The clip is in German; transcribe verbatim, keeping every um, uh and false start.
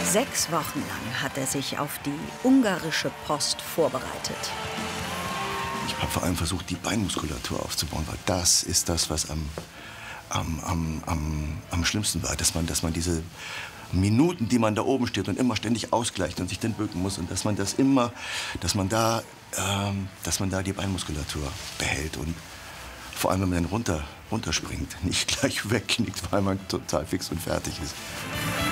Sechs Wochen lang hat er sich auf die ungarische Post vorbereitet. Ich habe vor allem versucht, die Beinmuskulatur aufzubauen, weil das ist das, was am, am, am, am, am schlimmsten war. Dass man, dass man diese Minuten, die man da oben steht und immer ständig ausgleicht und sich dann bücken muss, und dass man das immer, dass man da, ähm, dass man da die Beinmuskulatur behält und vor allem, wenn man dann runter, runterspringt, nicht gleich wegknickt, weil man total fix und fertig ist.